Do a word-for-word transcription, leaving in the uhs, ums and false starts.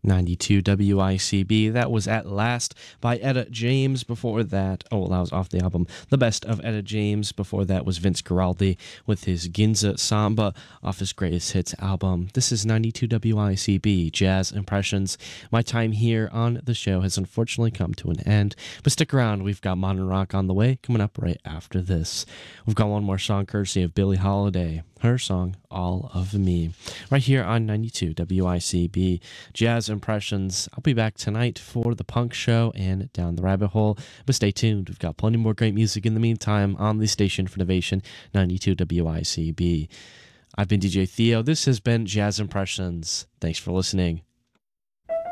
ninety-two W I C B. That was At Last by Etta James. Before that, oh, well, that was off the album The Best of Etta James. Before that was Vince Guaraldi with his Ginza Samba off his Greatest Hits album. This is ninety-two W I C B, Jazz Impressions. My time here on the show has unfortunately come to an end, but stick around. We've got modern rock on the way coming up right after this. We've got one more song courtesy of Billie Holiday, her song All of Me, right here on ninety-two W I C B, Jazz Impressions. I'll be back tonight for the Punk Show and Down the Rabbit Hole, but stay tuned. We've got plenty more great music in the meantime on the station for Innovation, ninety-two W I C B. I've been D J Theo. This has been Jazz Impressions. Thanks for listening.